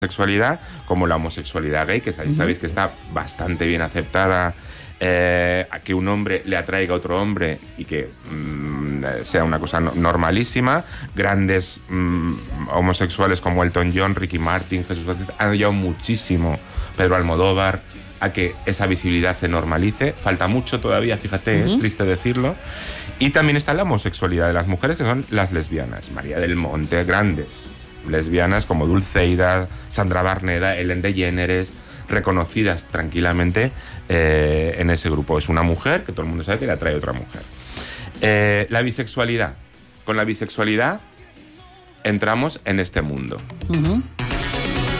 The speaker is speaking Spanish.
sexualidad, como la homosexualidad gay, que sabéis que está bastante bien aceptada, a que un hombre le atraiga a otro hombre y que sea una cosa normalísima. Grandes homosexuales como Elton John, Ricky Martin, Jesús Ortiz han ayudado muchísimo, Pedro Almodóvar, a que esa visibilidad se normalice. Falta mucho todavía, fíjate, es triste decirlo. Y también está la homosexualidad de las mujeres, que son las lesbianas. María del Monte, grandes lesbianas como Dulceida, Sandra Barneda, Ellen DeGeneres, reconocidas tranquilamente en ese grupo. Es una mujer que todo el mundo sabe que le atrae a otra mujer. La bisexualidad. Con la bisexualidad entramos en este mundo.